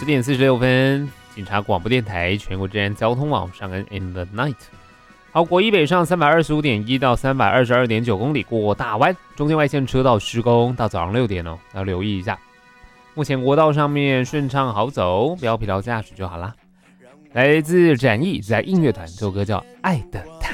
点46分，警察广播电台全国治安交通网上恩 in the night。好，国一北上325.1到322.9公里过大湾，中间外线车道施工，到早上6点哦，要留意一下。目前国道上面顺畅好走，不要疲劳驾驶就好啦。来自展翼在音乐团，这首歌叫《爱的坦